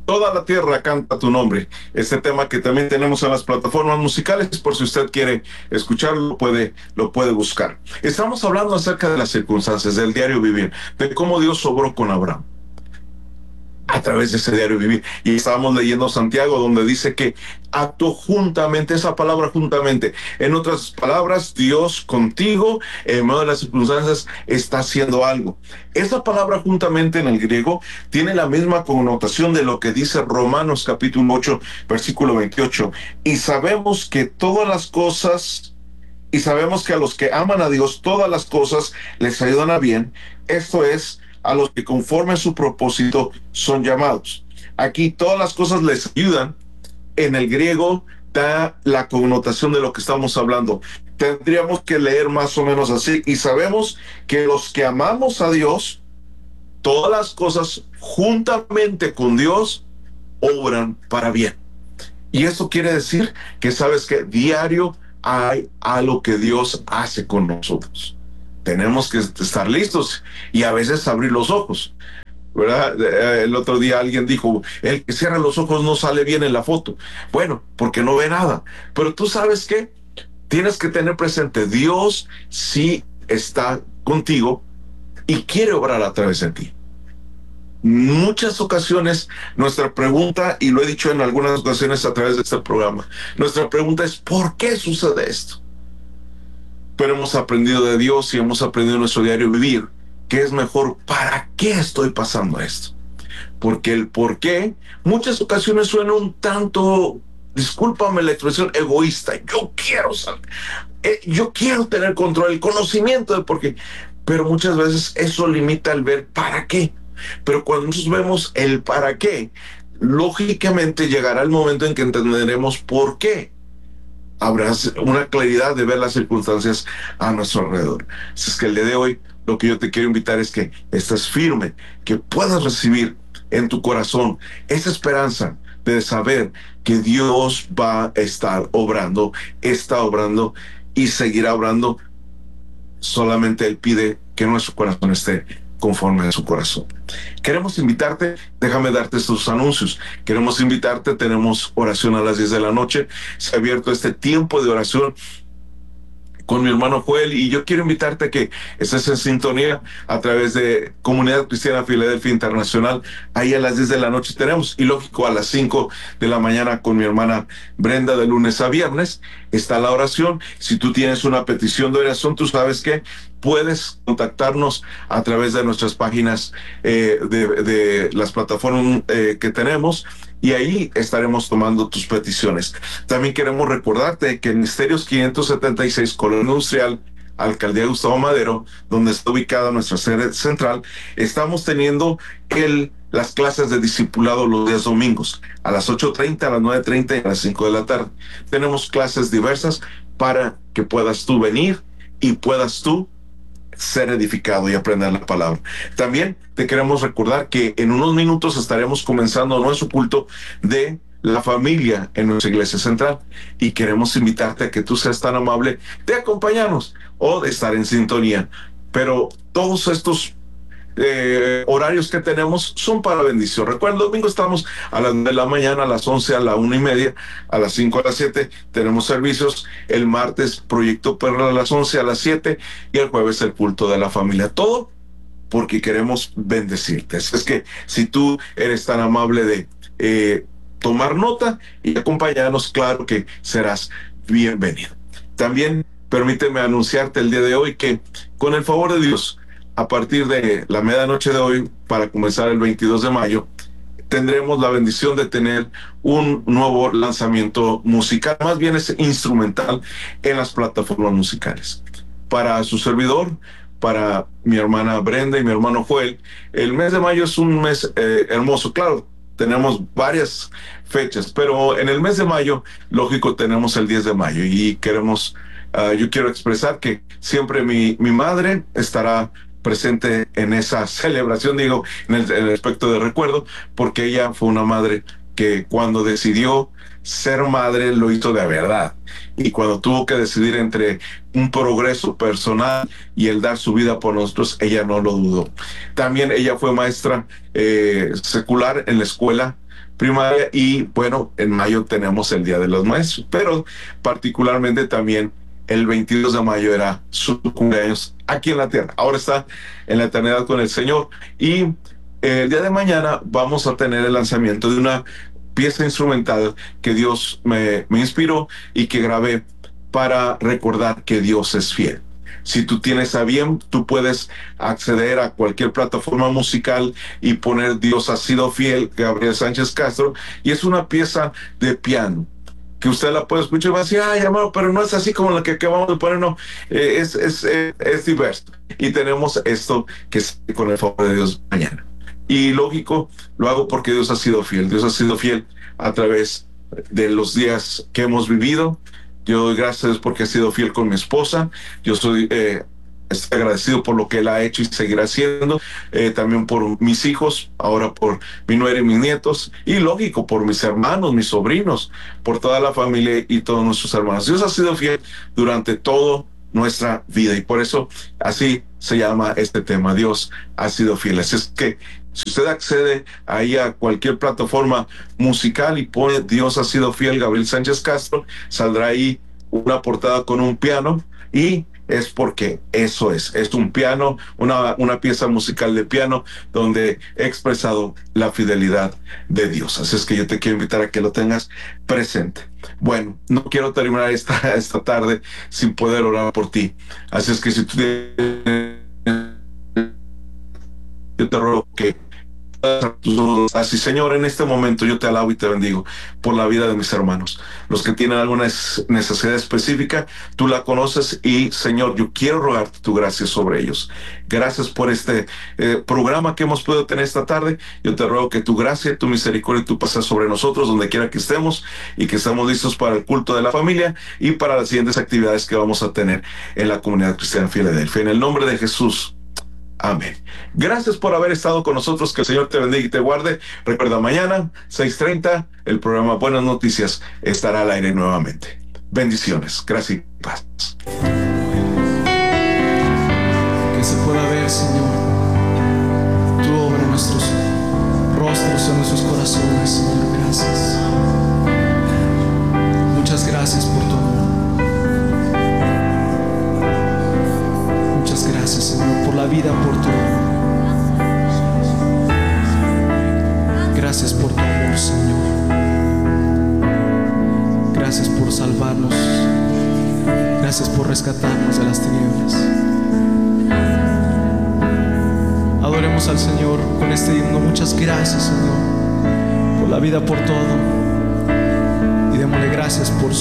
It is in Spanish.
Toda la tierra canta tu nombre. Este tema que también tenemos en las plataformas musicales, por si usted quiere escucharlo, lo puede buscar. Estamos hablando acerca de las circunstancias, del diario vivir, de cómo Dios obró con Abraham a través de ese diario vivir. Y estábamos leyendo Santiago, donde dice que actuó juntamente, esa palabra juntamente. En otras palabras, Dios contigo, en medio de las circunstancias, está haciendo algo. Esa palabra juntamente en el griego tiene la misma connotación de lo que dice Romanos capítulo 8, versículo 28. Y sabemos que todas las cosas, y sabemos que a los que aman a Dios, todas las cosas les ayudan a bien. Esto es, a los que conforme a su propósito son llamados. Aquí todas las cosas les ayudan. En el griego da la connotación de lo que estamos hablando. Tendríamos que leer más o menos así. Y sabemos que los que amamos a Dios, todas las cosas juntamente con Dios obran para bien. Y eso quiere decir que sabes que diario hay algo que Dios hace con nosotros. Tenemos que estar listos y a veces abrir los ojos, ¿verdad? El otro día alguien dijo, el que cierra los ojos no sale bien en la foto. Bueno, porque no ve nada. Pero tú sabes que tienes que tener presente, Dios sí está contigo y quiere obrar a través de ti. Muchas ocasiones nuestra pregunta, y lo he dicho en algunas ocasiones a través de este programa, nuestra pregunta es, ¿por qué sucede esto? Pero hemos aprendido de Dios y hemos aprendido en nuestro diario vivir que es mejor, ¿para qué estoy pasando esto? Porque el por qué muchas ocasiones suena un tanto, discúlpame la expresión, egoísta. Yo quiero tener control, el conocimiento de por qué, pero muchas veces eso limita el ver para qué. Pero cuando nosotros vemos el para qué, lógicamente llegará el momento en que entenderemos por qué. Habrá una claridad de ver las circunstancias a nuestro alrededor. Así es que el día de hoy, lo que yo te quiero invitar es que estés firme, que puedas recibir en tu corazón esa esperanza de saber que Dios va a estar obrando, está obrando y seguirá obrando. Solamente Él pide que nuestro corazón esté conforme a su corazón. Queremos invitarte, déjame darte estos anuncios. Queremos invitarte, tenemos oración a las 10 de la noche. Se ha abierto este tiempo de oración con mi hermano Joel, y yo quiero invitarte a que estés en sintonía a través de Comunidad Cristiana Filadelfia Internacional. Ahí a las 10 de la noche tenemos, y lógico a las 5 de la mañana con mi hermana Brenda, de lunes a viernes está la oración. Si tú tienes una petición de oración, tú sabes que puedes contactarnos a través de nuestras páginas de las plataformas que tenemos, y ahí estaremos tomando tus peticiones. También queremos recordarte que en Misterios 576, Colonia Industrial, Alcaldía Gustavo Madero, donde está ubicada nuestra sede central, estamos teniendo las clases de discipulado los días domingos, a las 8:30, a las 9:30 y a las 5 de la tarde. Tenemos clases diversas para que puedas tú venir y puedas tú ser edificado y aprender la palabra. También te queremos recordar que en unos minutos estaremos comenzando nuestro culto de la familia en nuestra iglesia central, y queremos invitarte a que tú seas tan amable de acompañarnos o de estar en sintonía. Pero todos estos horarios que tenemos son para bendición. Recuerda, el domingo estamos a las 9 de la mañana, a las 11, a la 1:30, a las 5, a las 7 tenemos servicios. El martes Proyecto Perla a las 11, a las 7, y el jueves el culto de la familia. Todo porque queremos bendecirte. Así es que si tú eres tan amable de tomar nota y acompañarnos, claro que serás bienvenido. También permíteme anunciarte el día de hoy que, con el favor de Dios, a partir de la medianoche de hoy, para comenzar el 22 de mayo, tendremos la bendición de tener un nuevo lanzamiento musical, más bien es instrumental, en las plataformas musicales. Para su servidor, para mi hermana Brenda y mi hermano Joel, el mes de mayo es un mes hermoso. Claro, tenemos varias fechas, pero en el mes de mayo, lógico, tenemos el 10 de mayo y queremos, yo quiero expresar que siempre mi madre estará presente en esa celebración, digo, en el aspecto de recuerdo, porque ella fue una madre que cuando decidió ser madre lo hizo de verdad. Y cuando tuvo que decidir entre un progreso personal y el dar su vida por nosotros, ella no lo dudó. También ella fue maestra secular en la escuela primaria y bueno, en mayo tenemos el Día de los Maestros, pero particularmente también el 22 de mayo era su cumpleaños aquí en la tierra. Ahora está en la eternidad con el Señor y el día de mañana vamos a tener el lanzamiento de una pieza instrumental que Dios me inspiró y que grabé para recordar que Dios es fiel. Si tú tienes a bien, tú puedes acceder a cualquier plataforma musical y poner Dios ha sido fiel, Gabriel Sánchez Castro, y es una pieza de piano que usted la puede escuchar y va a decir, ay, hermano, pero no es así como la que acabamos de poner, no, es diverso. Y tenemos esto que es con el favor de Dios mañana. Y lógico, lo hago porque Dios ha sido fiel. Dios ha sido fiel a través de los días que hemos vivido. Yo doy gracias porque ha sido fiel con mi esposa. Yo estoy agradecido por lo que él ha hecho y seguirá haciendo. También por mis hijos, ahora por mi nuera y mis nietos. Y lógico, por mis hermanos, mis sobrinos, por toda la familia y todos nuestros hermanos. Dios ha sido fiel durante todo nuestra vida y por eso así se llama este tema. Dios ha sido fiel. Así es que si usted accede ahí a cualquier plataforma musical y pone Dios ha sido fiel, Gabriel Sánchez Castro, saldrá ahí una portada con un piano y es porque eso es un piano, una pieza musical de piano donde he expresado la fidelidad de Dios. Así es que yo te quiero invitar a que lo tengas presente. Bueno, no quiero terminar esta tarde sin poder orar por ti. Así es que si tú yo te ruego que así, Señor, en este momento yo te alabo y te bendigo por la vida de mis hermanos. Los que tienen alguna necesidad específica, tú la conoces y, Señor, yo quiero rogarte tu gracia sobre ellos. Gracias por este programa que hemos podido tener esta tarde. Yo te ruego que tu gracia, tu misericordia y tu paz sea sobre nosotros, donde quiera que estemos, y que estemos listos para el culto de la familia y para las siguientes actividades que vamos a tener en la comunidad cristiana Filadelfia. En el nombre de Jesús. Amén. Gracias por haber estado con nosotros. Que el Señor te bendiga y te guarde. Recuerda, mañana, 6:30, el programa Buenas Noticias estará al aire nuevamente. Bendiciones. Gracias y paz. Que se pueda ver, Señor, tu obra en nuestros rostros, en nuestros corazones, Señor. Gracias. Muchas gracias por tu amor. Muchas gracias, Señor, por la vida, por tu amor. Gracias por tu amor, Señor. Gracias por salvarnos. Gracias por rescatarnos de las tinieblas. Adoremos al Señor con este himno. Muchas gracias, Señor, por la vida, por todo. Y démosle gracias por su